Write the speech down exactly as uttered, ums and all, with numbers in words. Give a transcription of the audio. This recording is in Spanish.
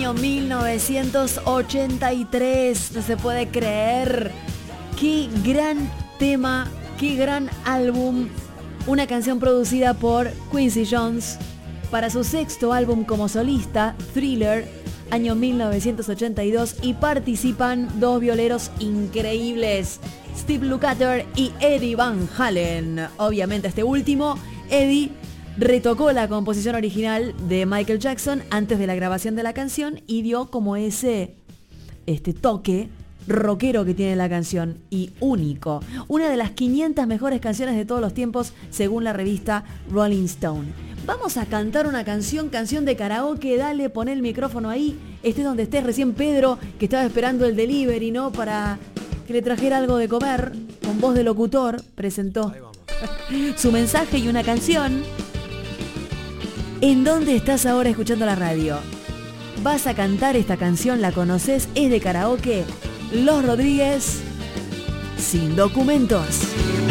año mil novecientos ochenta y tres. No se puede creer. Qué gran tema, qué gran álbum. Una canción producida por Quincy Jones para su sexto álbum como solista, Thriller, año mil novecientos ochenta y dos, y participan dos violeros increíbles, Steve Lukather y Eddie Van Halen. Obviamente este último, Eddie, retocó la composición original de Michael Jackson antes de la grabación de la canción y dio como ese este toque rockero que tiene la canción y único. Una de las quinientas mejores canciones de todos los tiempos según la revista Rolling Stone. Vamos a cantar una canción, canción de karaoke. Dale, pon el micrófono ahí. Estés donde estés. Recién Pedro, que estaba esperando el delivery, ¿no? Para que le trajera algo de comer, con voz de locutor, presentó su mensaje y una canción. ¿En dónde estás ahora escuchando la radio? ¿Vas a cantar esta canción? ¿La conoces? Es de karaoke. Los Rodríguez, Sin Documentos.